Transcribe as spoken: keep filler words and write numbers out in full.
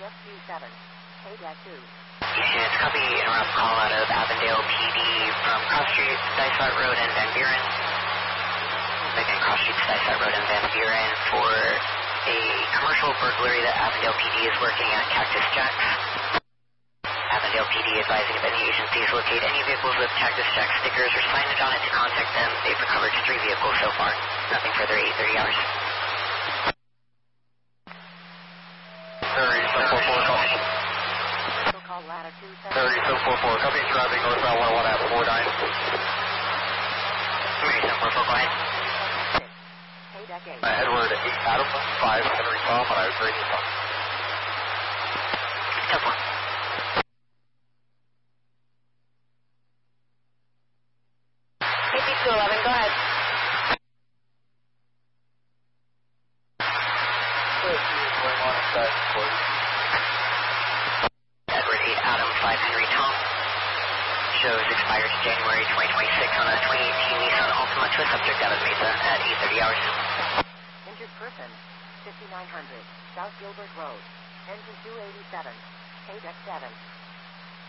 F Q seven, K D A C two. Units, copy interrupt call out of Avondale P D from Cross Street, Dysart Road and Van Buren. Again, Cross Street, Dysart Road and Van Buren for a commercial burglary that Avondale P D is working at Cactus Jacks. Avondale P D advising if any agencies locate any vehicles with Cactus Jack stickers or signage on it to contact them. They've recovered three vehicles so far. Nothing further, eight thirty hours. Terry, seven four four, copy. Call latitude Terry, seven four four, copy, driving northbound one oh one at four nine. Terry, seven four four, go ahead. K D A C eight. Uh, Edward, eight Adam, five Henry Tom, and I was ready to talk. ten four. K P two eleven, go ahead. Going on inside, please. Edward eight Adam, five Henry Tom. Shows expires January twenty twenty-six on a twenty eighteen Nissan Altima Twist, subject out of Mesa at eight thirty hours. Injured person, fifty-nine hundred, South Gilbert Road, engine two eighty-seven, K D A C seven.